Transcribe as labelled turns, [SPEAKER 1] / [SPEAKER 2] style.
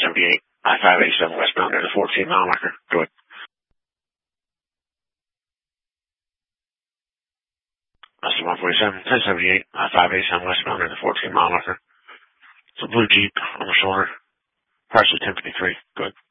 [SPEAKER 1] 1078, I-587 westbound near the 14-mile marker. Go ahead. That's the 147, 1078, I-587 westbound near the 14-mile marker. It's a blue Jeep on the shoulder. Partially 1053. Go ahead.